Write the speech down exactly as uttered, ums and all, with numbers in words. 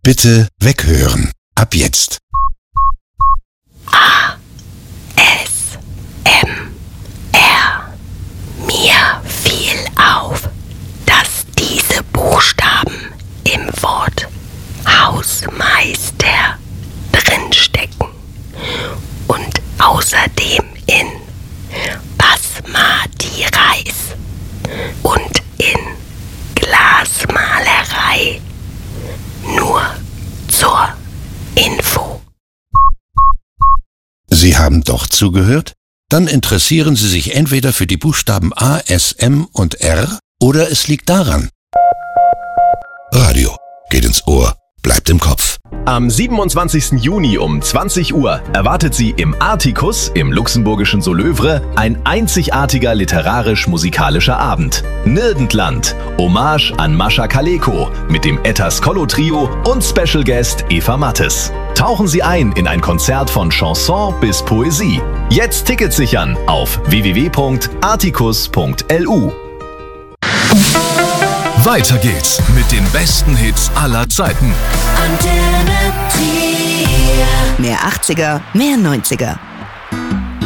Bitte weghören. Ab jetzt. A. S. M. R. Mir fiel auf, dass diese Buchstaben im Wort Hausmeister drinstecken und außerdem in Basmati Reis und in Glasmalerei. Nur zur Info. Sie haben doch zugehört? Dann interessieren Sie sich entweder für die Buchstaben A, S, M und R oder es liegt daran. Radio geht ins Ohr, bleibt im Kopf. Am siebenundzwanzigsten Juni um zwanzig Uhr erwartet Sie im Artikus im luxemburgischen Solövre ein einzigartiger literarisch-musikalischer Abend. Nirgendland, Hommage an Mascha Kaleko mit dem Ettas Kollo Trio und Special Guest Eva Mattes. Tauchen Sie ein in ein Konzert von Chanson bis Poesie. Jetzt Tickets sichern auf w w w punkt artikus punkt l u. Weiter geht's mit den besten Hits aller Zeiten. Mehr achtziger, mehr neunziger.